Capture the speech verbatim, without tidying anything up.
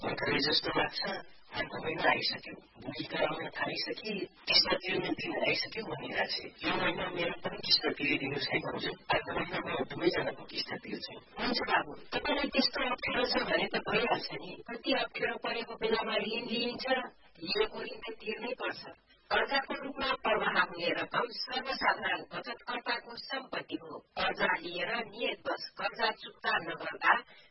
भर्खरै जस्तो लाग्छ अर्को महिना आइसक्यो बुढी कराउन थालिसके किस्ता तिर्ने दिन आइसक्यो भनिरहेको छ यो महिना मेरो पनि किस्ता तिरिदिनु छैन भाउजू अर्को महिना म दुवैजनाको किस्ता तिर्छु हुन्छ बाबु तपाईँलाई त्यस्तो अप्ठ्यारो छ भने त भइहाल्छ नि कति अप्ठ्यारो परेको बेलामा ऋण लिइन्छ लिएको ऋण त तिर्नै पर्छ कर्जाको रूपमा प्रवाह हुने रकम सर्वसाधारण बचतकर्ताको सम्पत्ति हो कर्जा लिएर नियतवश कर्जा चुक्ता नगर्दा